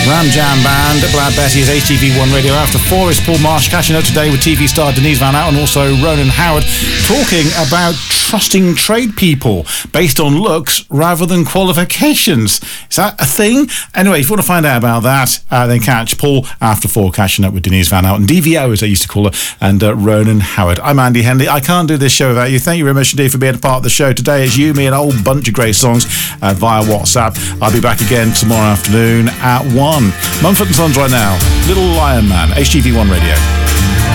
Ram Jam Band, Glad Betty is HTV1 Radio. After 4 is Paul Marsh catching up today with TV star Denise Van Outen and also Ronan Howard, talking about trusting trade people based on looks rather than qualifications. Is that a thing? Anyway, if you want to find out about that, then catch Paul after 4 catching up with Denise Van Outen, DVO as I used to call her, and Ronan Howard. I'm Andy Henley. I can't do this show without you. Thank you very much indeed for being a part of the show. Today it's you, me and a whole bunch of great songs via WhatsApp. I'll be back again tomorrow afternoon at 1. Mumford & Sons right now. Little Lion Man, HTV1 Radio.